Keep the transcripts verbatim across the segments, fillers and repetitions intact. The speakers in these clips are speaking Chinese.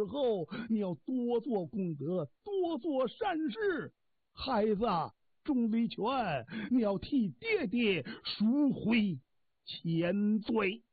日后你要多做功德，多做善事。孩子钟离权，你要替爹爹赎回前罪。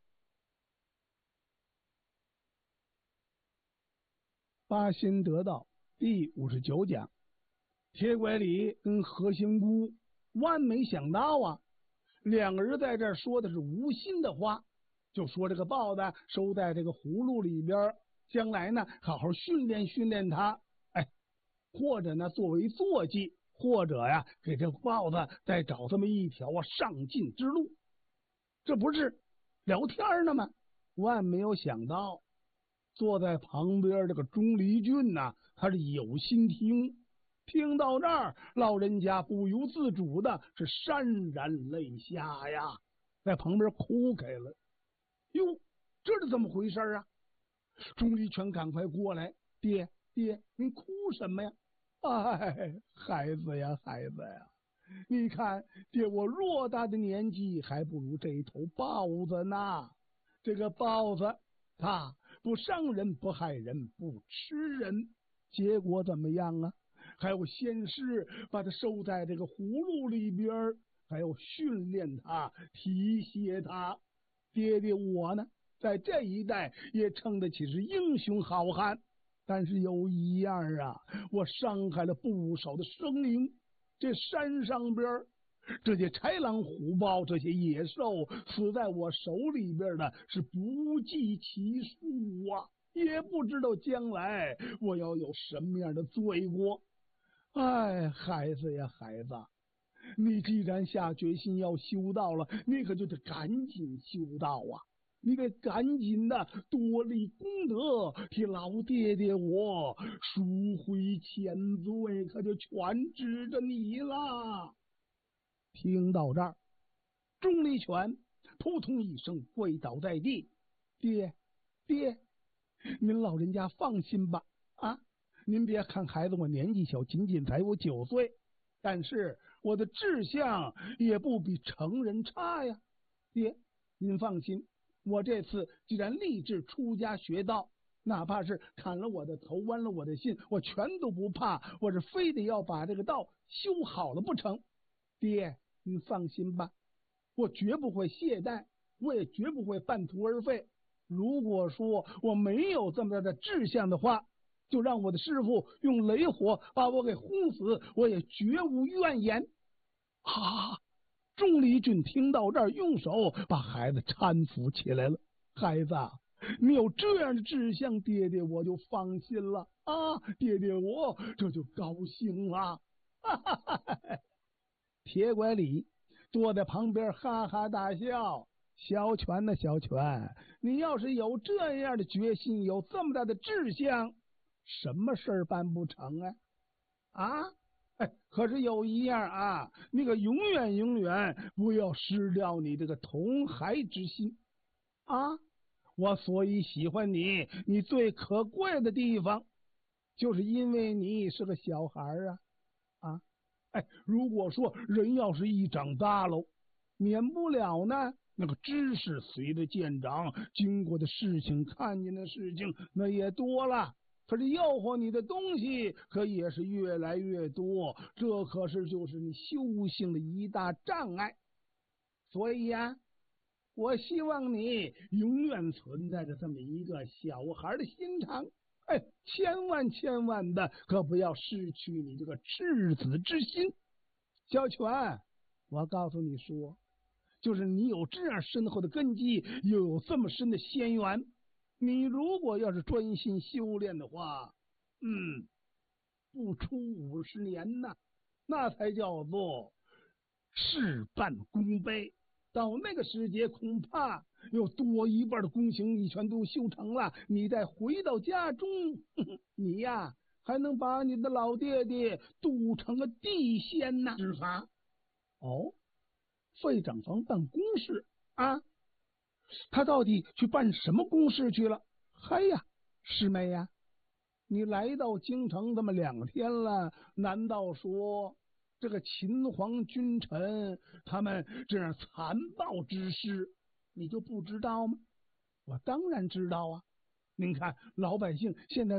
八仙得道第五十九讲，铁拐李跟何仙姑万没想到啊，两个人在这儿说的是无心的话，就说这个豹子收在这个葫芦里边，将来呢好好训练训练它，哎，或者呢作为坐骑，或者呀给这豹子再找这么一条啊上进之路。这不是聊天呢吗？万没有想到，坐在旁边这个钟离俊呐、啊，他是有心听。听到这儿，老人家不由自主的是潸然泪下呀，在旁边哭开了。哟，这是怎么回事啊？钟离权赶快过来，爹爹，您哭什么呀？哎，孩子呀，孩子呀，你看爹我偌大的年纪，还不如这头豹子呢。这个豹子，它不伤人，不害人，不吃人，结果怎么样啊？还有先是把它收在这个葫芦里边，还有训练它，提携它。爹爹我呢，在这一代也称得起是英雄好汉，但是有一样啊，我伤害了不少的生灵。这山上边这些豺狼虎豹，这些野兽死在我手里边的是不计其数啊，也不知道将来我要有什么样的罪过。哎，孩子呀，孩子，你既然下决心要修道了，你可就得赶紧修道啊！你得赶紧的多立功德，替老爹爹我赎回前罪，可就全指着你了。听到这儿，钟离权扑通一声跪倒在地，爹爹，您老人家放心吧，啊！您别看孩子我年纪小，仅仅才我九岁，但是我的志向也不比成人差呀。爹，您放心，我这次既然立志出家学道，哪怕是砍了我的头，剜了我的心，我全都不怕，我是非得要把这个道修好了不成。爹，您放心吧，我绝不会懈怠，我也绝不会半途而废。如果说我没有这么大的志向的话，就让我的师傅用雷火把我给轰死，我也绝无怨言。啊！钟离俊听到这儿，用手把孩子搀扶起来了。孩子，你有这样的志向，爹爹我就放心了啊！爹爹我这就高兴了。哈哈哈哈！铁拐李坐在旁边哈哈大笑。小泉呢，小泉，你要是有这样的决心，有这么大的志向，什么事儿办不成啊？啊，哎，可是有一样啊，那个永远永远不要失掉你这个同孩之心啊！我所以喜欢你，你最可贵的地方，就是因为你是个小孩啊啊！哎，如果说人要是一长大喽，免不了呢，那个知识随着渐长，经过的事情，看见的事情那也多了。可是诱惑你的东西可也是越来越多，这可是就是你修行的一大障碍。所以呀、啊，我希望你永远存在着这么一个小孩的心肠，哎，千万千万的可不要失去你这个赤子之心。小泉，我告诉你说，就是你有这样深厚的根基，又有这么深的仙缘，你如果要是专心修炼的话，嗯，不出五十年呐，那才叫做事半功倍。到那个时节，恐怕有多一半的功行你全都修成了，你再回到家中，呵呵你呀还能把你的老爹爹渡成个地仙呐。是法哦，费长房办公事啊，他到底去办什么公事去了？嘿呀，师妹呀，你来到京城这么两天了，难道说这个秦皇君臣他们这样残暴之事，你就不知道吗？我当然知道啊！您看老百姓现在